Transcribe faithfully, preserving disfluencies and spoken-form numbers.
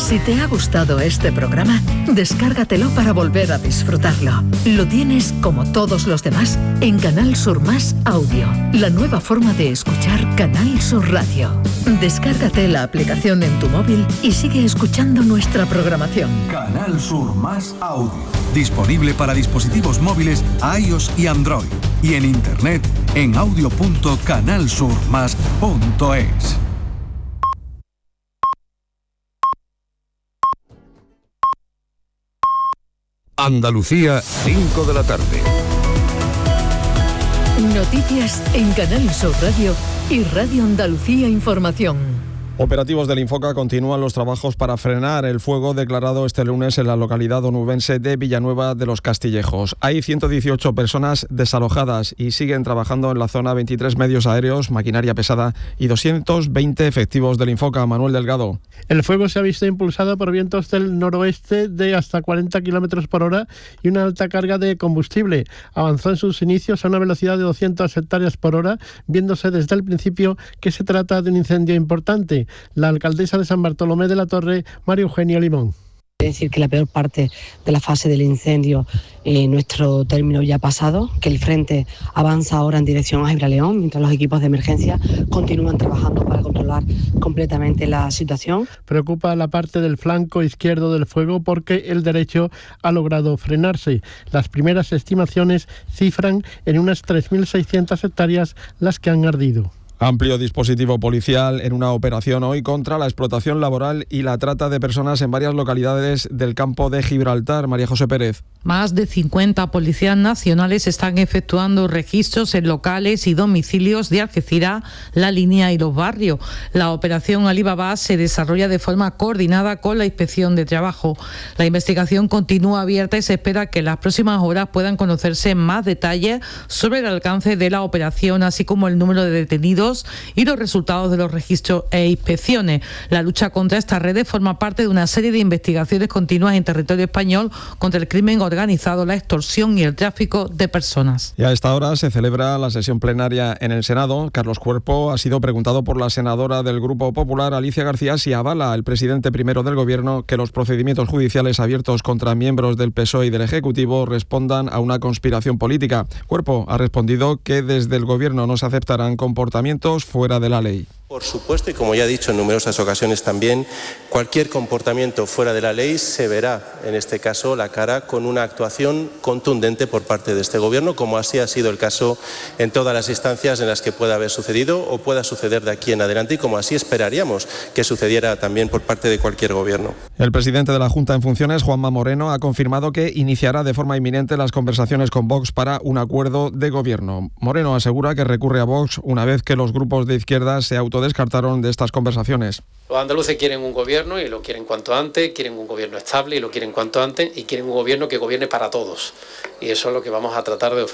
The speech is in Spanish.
Si te ha gustado este programa, descárgatelo para volver a disfrutarlo. Lo tienes, como todos los demás, en Canal Sur Más Audio, la nueva forma de escuchar Canal Sur Radio. Descárgate la aplicación en tu móvil y sigue escuchando nuestra programación. Canal Sur Más Audio, disponible para dispositivos móviles iOS y Android, y en internet en audio punto canal sur más punto es. Andalucía, cinco de la tarde. Noticias en Canal Sur Radio y Radio Andalucía Información. Operativos del Infoca continúan los trabajos para frenar el fuego declarado este lunes en la localidad onubense de Villanueva de los Castillejos. Hay ciento dieciocho personas desalojadas y siguen trabajando en la zona veintitrés medios aéreos, maquinaria pesada y doscientos veinte efectivos del Infoca. Manuel Delgado. El fuego se ha visto impulsado por vientos del noroeste de hasta cuarenta kilómetros por hora y una alta carga de combustible. Avanzó en sus inicios a una velocidad de doscientas hectáreas por hora, viéndose desde el principio que se trata de un incendio importante. La alcaldesa de San Bartolomé de la Torre, María Eugenia Limón. Es decir, que la peor parte de la fase del incendio, eh, nuestro término ya ha pasado, que el frente avanza ahora en dirección a Gibraleón, mientras los equipos de emergencia continúan trabajando para controlar completamente la situación. Preocupa la parte del flanco izquierdo del fuego porque el derecho ha logrado frenarse. Las primeras estimaciones cifran en unas tres mil seiscientas hectáreas las que han ardido. Amplio dispositivo policial en una operación hoy contra la explotación laboral y la trata de personas en varias localidades del campo de Gibraltar. María José Pérez. Más de cincuenta policías nacionales están efectuando registros en locales y domicilios de Algeciras, La Línea y Los Barrios. La operación Alibaba se desarrolla de forma coordinada con la Inspección de Trabajo. La investigación continúa abierta y se espera que en las próximas horas puedan conocerse más detalles sobre el alcance de la operación, así como el número de detenidos y los resultados de los registros e inspecciones. La lucha contra estas redes forma parte de una serie de investigaciones continuas en territorio español contra el crimen organizado, la extorsión y el tráfico de personas. Y a esta hora se celebra la sesión plenaria en el Senado. Carlos Cuerpo ha sido preguntado por la senadora del Grupo Popular, Alicia García, si avala el presidente primero del Gobierno que los procedimientos judiciales abiertos contra miembros del P S O E y del Ejecutivo respondan a una conspiración política. Cuerpo ha respondido que desde el Gobierno no se aceptarán comportamientos fuera de la ley. Por supuesto, y como ya he dicho en numerosas ocasiones también, cualquier comportamiento fuera de la ley se verá, en este caso, la cara con una actuación contundente por parte de este Gobierno, como así ha sido el caso en todas las instancias en las que pueda haber sucedido o pueda suceder de aquí en adelante, y como así esperaríamos que sucediera también por parte de cualquier Gobierno. El presidente de la Junta en funciones, Juanma Moreno, ha confirmado que iniciará de forma inminente las conversaciones con Vox para un acuerdo de Gobierno. Moreno asegura que recurre a Vox una vez que los grupos de izquierda se autodescartaron de estas conversaciones. Los andaluces quieren un gobierno y lo quieren cuanto antes, quieren un gobierno estable y lo quieren cuanto antes, y quieren un gobierno que gobierne para todos. Y eso es lo que vamos a tratar de ofrecer.